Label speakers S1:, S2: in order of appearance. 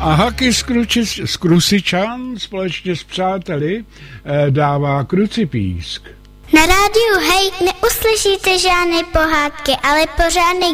S1: A Haky z Krusičan společně s přáteli dává Krucipísk.
S2: Na rádiu Hej neuslyšíte žádné pohádky, ale pořádný